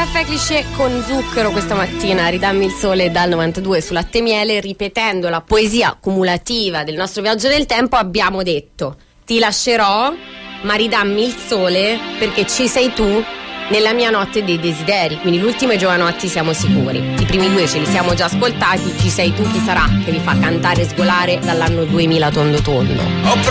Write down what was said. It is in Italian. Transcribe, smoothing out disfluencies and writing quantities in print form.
Caffè Cliché con zucchero questa mattina, ridammi il sole dal 92 su Latte e Miele, ripetendo la poesia cumulativa del nostro viaggio nel tempo. Abbiamo detto: ti lascerò, ma ridammi il sole perché ci sei tu nella mia notte dei desideri. Quindi l'ultimo è Giovanotti, siamo sicuri. I primi due ce li siamo già ascoltati. Ci sei tu, chi sarà che vi fa cantare e sgolare dall'anno 2000 tondo tondo.